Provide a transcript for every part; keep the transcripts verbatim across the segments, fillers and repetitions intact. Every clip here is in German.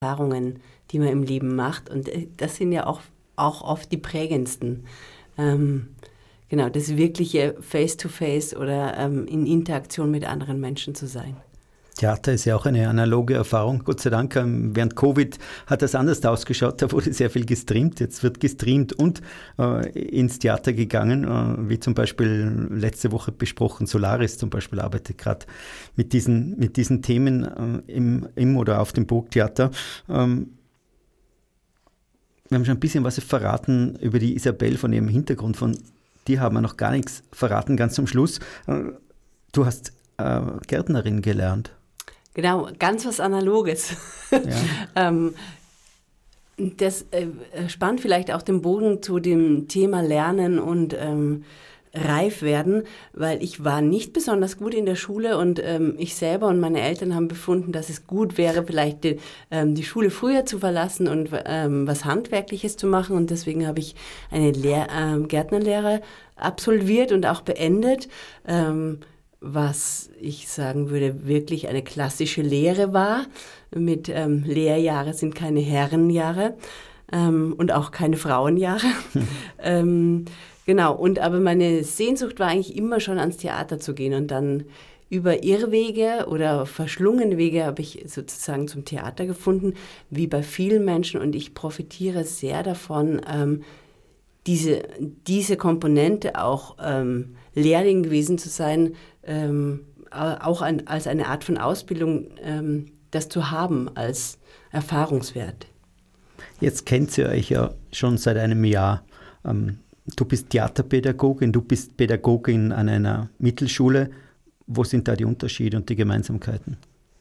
Erfahrungen, die man im Leben macht. Und das sind ja auch, auch oft die prägendsten. Ähm, genau, das wirkliche Face-to-Face oder ähm, in Interaktion mit anderen Menschen zu sein. Theater ist ja auch eine analoge Erfahrung, Gott sei Dank. Während Covid hat das anders ausgeschaut, da wurde sehr viel gestreamt. Jetzt wird gestreamt und äh, ins Theater gegangen, äh, wie zum Beispiel letzte Woche besprochen, Solaris zum Beispiel arbeitet gerade mit diesen, mit diesen Themen äh, im, im oder auf dem Burgtheater. Ähm, wir haben schon ein bisschen was verraten über die Isabel von ihrem Hintergrund. Von dir haben wir noch gar nichts verraten, ganz zum Schluss. Äh, du hast äh, Gärtnerin gelernt. Genau, ganz was Analoges. Ja. ähm, das äh, spannt vielleicht auch den Bogen zu dem Thema Lernen und ähm, reif werden, weil ich war nicht besonders gut in der Schule und ähm, ich selber und meine Eltern haben befunden, dass es gut wäre, vielleicht die, ähm, die Schule früher zu verlassen und ähm, was Handwerkliches zu machen, und deswegen habe ich eine Lehr- ähm, Gärtnerlehre absolviert und auch beendet, ähm, was ich sagen würde, wirklich eine klassische Lehre war. Mit ähm, Lehrjahre sind keine Herrenjahre ähm, und auch keine Frauenjahre. ähm, genau, und aber meine Sehnsucht war eigentlich immer schon ans Theater zu gehen, und dann über Irrwege oder verschlungene Wege habe ich sozusagen zum Theater gefunden, wie bei vielen Menschen, und ich profitiere sehr davon, ähm, diese, diese Komponente auch ähm, Lehrling gewesen zu sein, ähm, auch ein, als eine Art von Ausbildung, ähm, das zu haben als Erfahrungswert. Jetzt kennt ihr euch ja schon seit einem Jahr. Ähm, du bist Theaterpädagogin, du bist Pädagogin an einer Mittelschule. Wo sind da die Unterschiede und die Gemeinsamkeiten?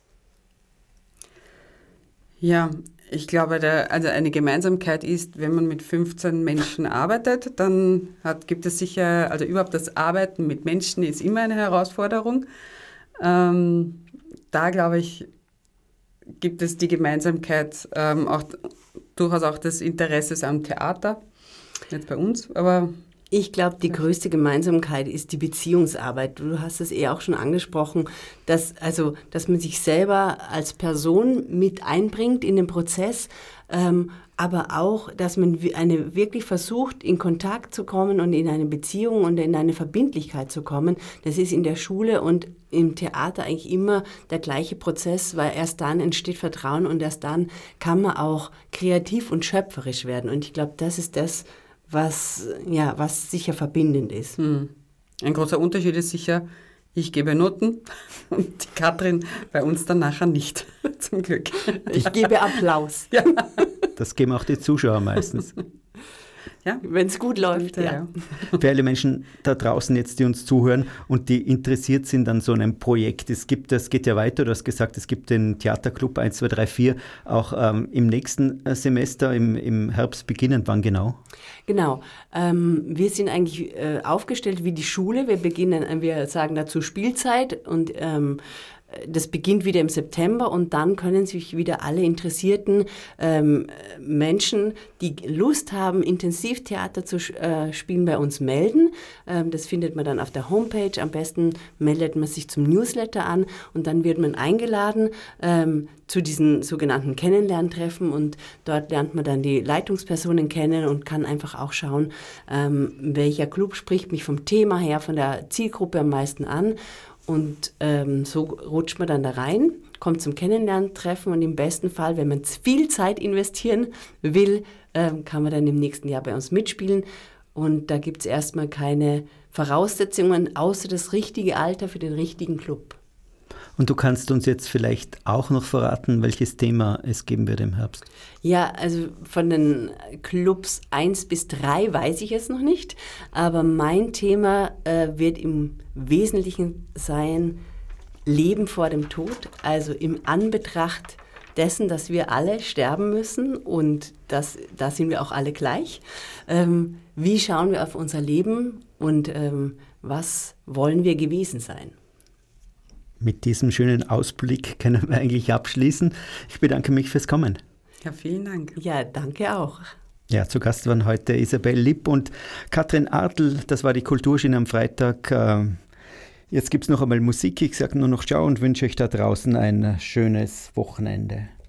Ja, ich glaube, der, also eine Gemeinsamkeit ist, wenn man mit fünfzehn Menschen arbeitet, dann hat, gibt es sicher, also überhaupt das Arbeiten mit Menschen ist immer eine Herausforderung. Ähm, da, glaube ich, gibt es die Gemeinsamkeit, ähm, auch durchaus auch des Interesses am Theater, nicht bei uns, aber... Ich glaube, die größte Gemeinsamkeit ist die Beziehungsarbeit. Du hast es eh auch schon angesprochen, dass, also, dass man sich selber als Person mit einbringt in den Prozess, ähm, aber auch, dass man eine, wirklich versucht, in Kontakt zu kommen und in eine Beziehung und in eine Verbindlichkeit zu kommen. Das ist in der Schule und im Theater eigentlich immer der gleiche Prozess, weil erst dann entsteht Vertrauen und erst dann kann man auch kreativ und schöpferisch werden. Und ich glaube, das ist das, was, ja, was sicher verbindend ist. Hm. Ein großer Unterschied ist sicher, ich gebe Noten und die Katrin bei uns dann nachher nicht, zum Glück. Ich gebe Applaus. Ja. Das geben auch die Zuschauer meistens. Ja, wenn es gut läuft, ja. ja. Für alle Menschen da draußen jetzt, die uns zuhören und die interessiert sind an so einem Projekt. Es gibt, das geht ja weiter, du hast gesagt, es gibt den Theaterclub eins, zwei, drei, vier auch ähm, im nächsten Semester, im, im Herbst beginnen. Wann genau? Genau. Ähm, wir sind eigentlich äh, aufgestellt wie die Schule. Wir beginnen, wir sagen dazu Spielzeit, und ähm, das beginnt wieder im September, und dann können sich wieder alle interessierten ähm, Menschen, die Lust haben, Intensivtheater zu äh, spielen, bei uns melden. Ähm, das findet man dann auf der Homepage. Am besten meldet man sich zum Newsletter an, und dann wird man eingeladen ähm, zu diesen sogenannten Kennenlerntreffen, und dort lernt man dann die Leitungspersonen kennen und kann einfach auch schauen, ähm, welcher Club spricht mich vom Thema her, von der Zielgruppe am meisten an. Und ähm, so rutscht man dann da rein, kommt zum Kennenlerntreffen, und im besten Fall, wenn man viel Zeit investieren will, ähm, kann man dann im nächsten Jahr bei uns mitspielen. Und da gibt es erstmal keine Voraussetzungen, außer das richtige Alter für den richtigen Club. Und du kannst uns jetzt vielleicht auch noch verraten, welches Thema es geben wird im Herbst. Ja, also von den Clubs eins bis drei weiß ich es noch nicht, aber mein Thema äh, wird im Wesentlichen sein Leben vor dem Tod, also im Anbetracht dessen, dass wir alle sterben müssen, und das, da sind wir auch alle gleich. Ähm, wie schauen wir auf unser Leben und ähm, was wollen wir gewesen sein? Mit diesem schönen Ausblick können wir eigentlich abschließen. Ich bedanke mich fürs Kommen. Ja, vielen Dank. Ja, danke auch. Ja, zu Gast waren heute Isabel Lipp und Katrin Artl. Das war die Kulturschiene am Freitag. Jetzt gibt es noch einmal Musik. Ich sage nur noch Ciao und wünsche euch da draußen ein schönes Wochenende.